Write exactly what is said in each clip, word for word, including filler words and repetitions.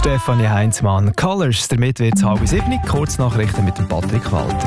Stefanie Heinzmann. Colors, damit wird es halb sieben. Kurznachrichten mit dem Patrick Walter.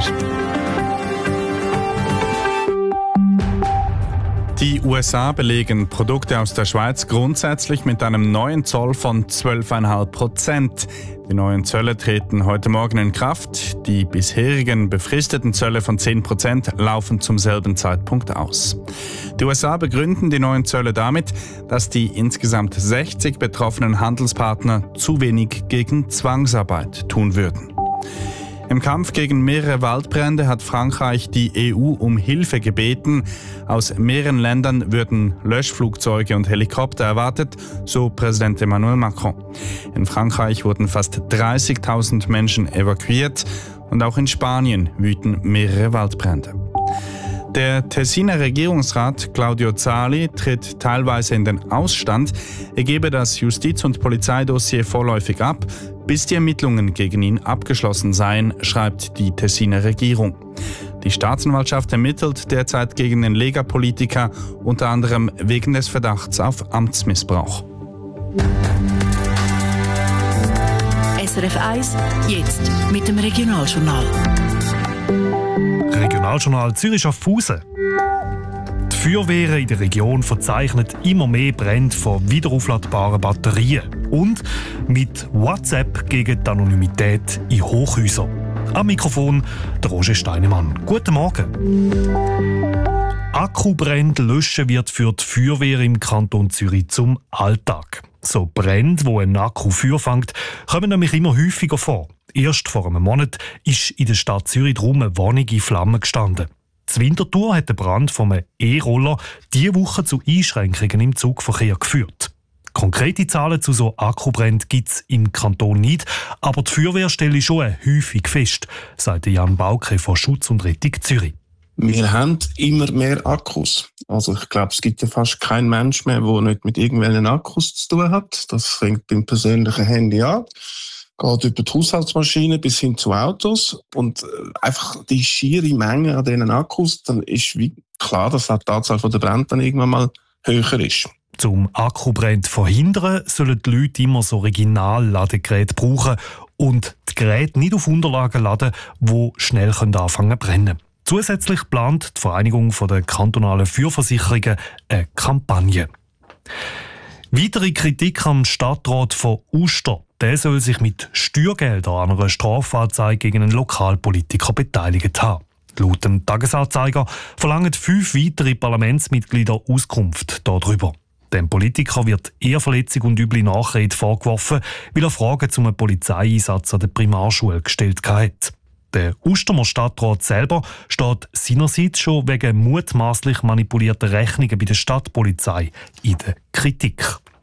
Die U S A belegen Produkte aus der Schweiz grundsätzlich mit einem neuen Zoll von zwölf Komma fünf Prozent. Die neuen Zölle treten heute Morgen in Kraft. Die bisherigen befristeten Zölle von zehn Prozent laufen zum selben Zeitpunkt aus. Die U S A begründen die neuen Zölle damit, dass die insgesamt sechzig betroffenen Handelspartner zu wenig gegen Zwangsarbeit tun würden. Im Kampf gegen mehrere Waldbrände hat Frankreich die E U um Hilfe gebeten. Aus mehreren Ländern würden Löschflugzeuge und Helikopter erwartet, so Präsident Emmanuel Macron. In Frankreich wurden fast dreißigtausend Menschen evakuiert und auch in Spanien wüten mehrere Waldbrände. Der Tessiner Regierungsrat Claudio Zali tritt teilweise in den Ausstand. Er gebe das Justiz- und Polizeidossier vorläufig ab, bis die Ermittlungen gegen ihn abgeschlossen seien, schreibt die Tessiner Regierung. Die Staatsanwaltschaft ermittelt derzeit gegen den Lega-Politiker, unter anderem wegen des Verdachts auf Amtsmissbrauch. S R F eins, jetzt mit dem Regionaljournal. Regionaljournal Zürich-Schaffhausen. Die Feuerwehren in der Region verzeichnen immer mehr Brände von wiederaufladbaren Batterien und mit WhatsApp gegen die Anonymität in Hochhäusern. Am Mikrofon der Roger Steinemann. Guten Morgen. Akkubrände löschen wird für die Feuerwehr im Kanton Zürich zum Alltag. So Brände, wo ein Akku Feuer fängt, kommen nämlich immer häufiger vor. Erst vor einem Monat ist in der Stadt Zürich drum eine Wohnung in Flammen gestanden. Die Winterthur hat den Brand von einem E-Roller diese Woche zu Einschränkungen im Zugverkehr geführt. Konkrete Zahlen zu so Akkubränden gibt es im Kanton nicht, aber die Feuerwehr stelle schon häufig fest, sagte Jan Bauke von Schutz und Rettung Zürich. Wir haben immer mehr Akkus. Also ich glaube, es gibt ja fast keinen Mensch mehr, der nicht mit irgendwelchen Akkus zu tun hat. Das fängt beim persönlichen Handy an, geht über die Haushaltsmaschine bis hin zu Autos. Und einfach die schiere Menge an diesen Akkus, dann ist wie klar, dass auch die Anzahl der Brände dann irgendwann mal höher ist. Zum Akkubrände verhindern, sollen die Leute immer so Original-Ladegeräte brauchen und die Geräte nicht auf Unterlagen laden, die schnell anfangen zu brennen. Zusätzlich plant die Vereinigung der kantonalen Feuerversicherungen eine Kampagne. Weitere Kritik am Stadtrat von Uster. Der soll sich mit Steuergeldern an einer Strafanzeige gegen einen Lokalpolitiker beteiligt haben. Laut dem Tagesanzeiger verlangen fünf weitere Parlamentsmitglieder Auskunft darüber. Dem Politiker wird Ehrverletzung und üble Nachrede vorgeworfen, weil er Fragen zum Polizeieinsatz an der Primarschule gestellt hat. Der Ustermer Stadtrat selber steht seinerseits schon wegen mutmaßlich manipulierter Rechnungen bei der Stadtpolizei in der Kritik.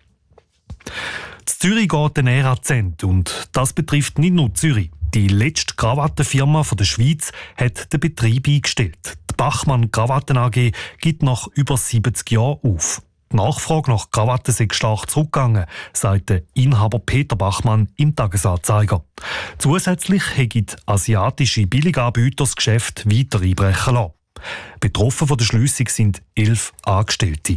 In Zürich geht ein Ära-Zent und das betrifft nicht nur Zürich. Die letzte Krawattenfirma der Schweiz hat den Betrieb eingestellt. Die Bachmann Krawatten A G gibt nach über siebzig Jahren auf. Die Nachfrage nach Krawatten sei stark zurückgegangen, sagt der Inhaber Peter Bachmann im Tagesanzeiger. Zusätzlich hätte die asiatische Billiganbieter das Geschäft weiter einbrechen lassen. Betroffen von der Schliessung sind elf Angestellte.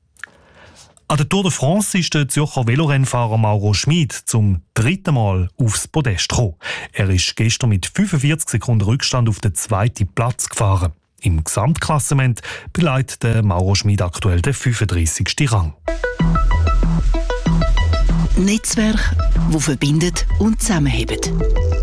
An der Tour de France ist der Zürcher Velorennfahrer Mauro Schmid zum dritten Mal aufs Podest gekommen. Er ist gestern mit fünfundvierzig Sekunden Rückstand auf den zweiten Platz gefahren. Im Gesamtklassement beleidigt der Mauro Schmid aktuell den fünfunddreissigsten Rang. Netzwerk, das verbindet und zusammenhält.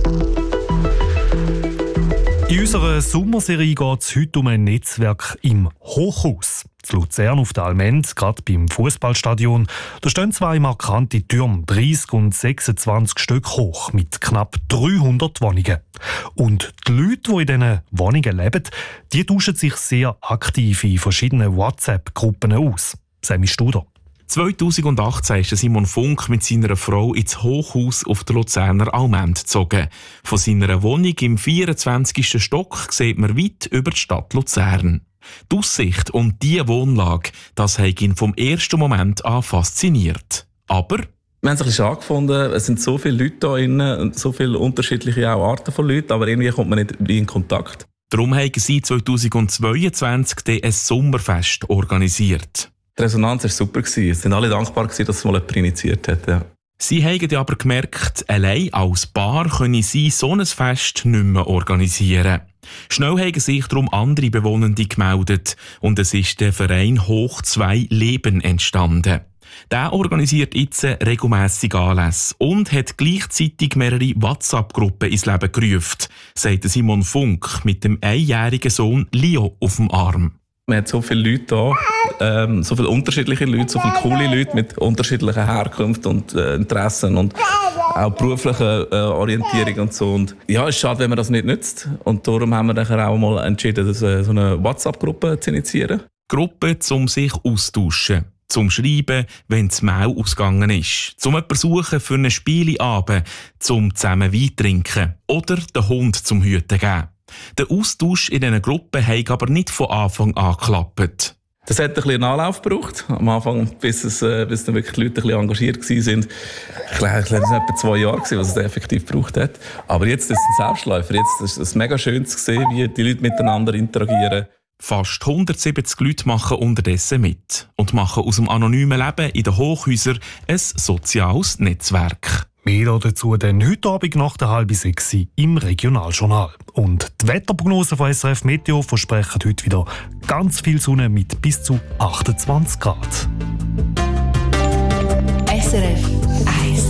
In unserer Sommerserie geht es heute um ein Netzwerk im Hochhaus. In Luzern auf der Allmend, gerade beim Fußballstadion, da stehen zwei markante Türme, dreißig und sechsundzwanzig Stück hoch, mit knapp dreihundert Wohnungen. Und die Leute, die in diesen Wohnungen leben, die tauschen sich sehr aktiv in verschiedenen WhatsApp-Gruppen aus. Sammy Studer. zweitausendachtzehn ist Simon Funk mit seiner Frau ins Hochhaus auf der Luzerner Allmend gezogen. Von seiner Wohnung im vierundzwanzigsten Stock sieht man weit über die Stadt Luzern. Die Aussicht und diese Wohnlage, das hat ihn vom ersten Moment an fasziniert. Aber wir haben es ein bisschen schade gefunden. Es sind so viele Leute hier drin, so viele unterschiedliche auch Arten von Leuten, aber irgendwie kommt man nicht in Kontakt. Darum haben sie zweitausendzweiundzwanzig ein Sommerfest organisiert. Die Resonanz war super. Es sind alle dankbar, dass es mal jemand initiiert hat. Ja. Sie haben aber gemerkt, allein als Paar können sie so ein Fest nicht mehr organisieren. Schnell haben sich darum andere Bewohnende gemeldet und es ist der Verein Hoch zwei Leben entstanden. Der organisiert jetzt regelmässig Anlässe und hat gleichzeitig mehrere WhatsApp-Gruppen ins Leben gerufen, sagt Simon Funk mit dem einjährigen Sohn Leo auf dem Arm. Man hat so viele Leute da, ähm, so viele unterschiedliche Leute, so viele coole Leute mit unterschiedlichen Herkünften und äh, Interessen und auch beruflicher äh, Orientierung und so. Und ja, es ist schade, wenn man das nicht nützt. Und darum haben wir dann auch mal entschieden, das, äh, so eine WhatsApp-Gruppe zu initiieren. Gruppe, um sich austauschen, zum Schreiben, wenn das Mail ausgegangen ist, zum jemanden suchen für einen Spieleabend, zum zusammen Wein trinken oder den Hund zum Hüten geben. Der Austausch in diesen Gruppen hat aber nicht von Anfang an geklappt. Das hat ein bisschen Anlauf gebraucht. Am Anfang, bis, es, äh, bis dann wirklich die Leute ein bisschen engagiert waren. Ich glaube, es waren etwa zwei Jahre, was es effektiv gebraucht hat. Aber jetzt ist es ein Selbstläufer. Jetzt ist es mega schön zu sehen, wie die Leute miteinander interagieren. Fast hundertsiebzig Leute machen unterdessen mit und machen aus dem anonymen Leben in den Hochhäusern ein soziales Netzwerk. Mehr dazu dann heute Abend nach der halben sechs im Regionaljournal. Und die Wetterprognosen von S R F Meteo versprechen heute wieder ganz viel Sonne mit bis zu achtundzwanzig Grad. S R F eins.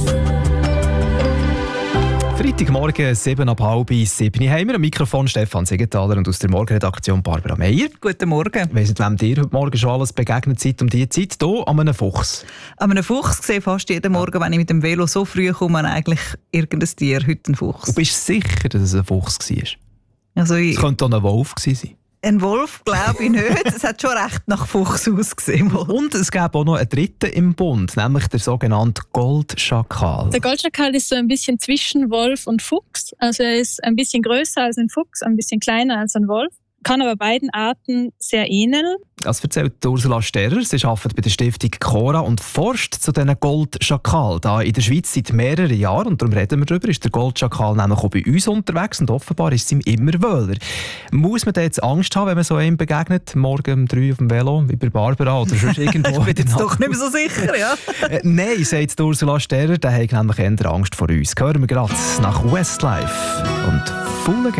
Freitagmorgen, sieben ab halb sieben. Haben wir am Mikrofon Stefan Siegenthaler und aus der Morgenredaktion Barbara Meier. Guten Morgen. Ich weiss nicht, wem dir heute Morgen schon alles begegnet seid um diese Zeit. Hier an einem Fuchs. An einem Fuchs sehe ich fast jeden Morgen, wenn ich mit dem Velo so früh komme, eigentlich irgendein Tier, heute ein Fuchs. Du bist sicher, dass es ein Fuchs war? Also ich, es könnte auch ein Wolf gewesen sein. Ein Wolf glaube ich nicht. Es hat schon recht nach Fuchs ausgesehen. Und es gab auch noch einen dritten im Bund, nämlich der sogenannte Goldschakal. Der Goldschakal ist so ein bisschen zwischen Wolf und Fuchs. Also er ist ein bisschen größer als ein Fuchs, ein bisschen kleiner als ein Wolf. Kann aber beiden Arten sehr ähneln. Das erzählt Ursula Sterrer. Sie arbeitet bei der Stiftung Cora und forscht zu diesen Goldschakal. Da in der Schweiz seit mehreren Jahren, und darum reden wir darüber, ist der Goldschakal nämlich auch bei uns unterwegs und offenbar ist es ihm immer wohler. Muss man da jetzt Angst haben, wenn man so einem begegnet, morgen um drei auf dem Velo, wie bei Barbara oder sonst irgendwo? Ich bin jetzt doch nicht mehr so sicher, ja? äh, Nein, sagt Ursula Sterrer, der hat nämlich eher Angst vor uns. Hören wir gerade nach Westlife und Full Again.